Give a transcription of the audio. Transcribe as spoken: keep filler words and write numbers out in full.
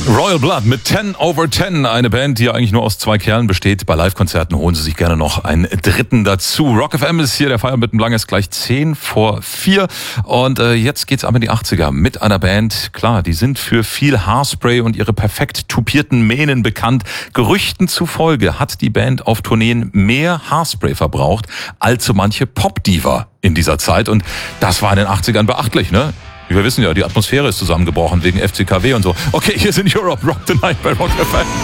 Royal Blood mit ten over ten, eine Band, die ja eigentlich nur aus zwei Kerlen besteht. Bei Live-Konzerten holen sie sich gerne noch einen dritten dazu. Rock F M ist hier, der Feierabend mit dem Lang ist gleich zehn vor vier. Und äh, jetzt geht's ab in die achtziger mit einer Band. Klar, die sind für viel Haarspray und ihre perfekt tupierten Mähnen bekannt. Gerüchten zufolge hat die Band auf Tourneen mehr Haarspray verbraucht als so manche Pop-Diva in dieser Zeit. Und das war in den achtzigern beachtlich, ne? Wir wissen ja, die Atmosphäre ist zusammengebrochen wegen F C K W und so. Okay, hier sind Europe Rock the Night bei Rock F M.